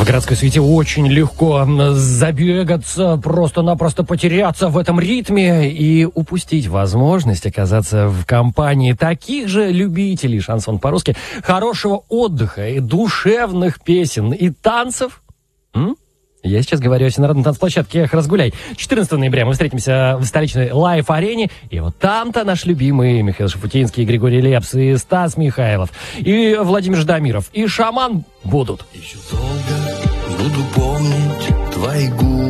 В городской суете очень легко забегаться, просто-напросто потеряться в этом ритме и упустить возможность оказаться в компании таких же любителей, шансон по-русски, хорошего отдыха и душевных песен и танцев. Я сейчас говорю о всенародной танцплощадке «Эх, разгуляй». 14 ноября мы встретимся в столичной лайв-арене. И вот там-то наш любимый Михаил Шафутинский, Григорий Лепс, и Стас Михайлов, и Владимир Ждамиров, и Шаман будут. Еще долго буду помнить твои губы.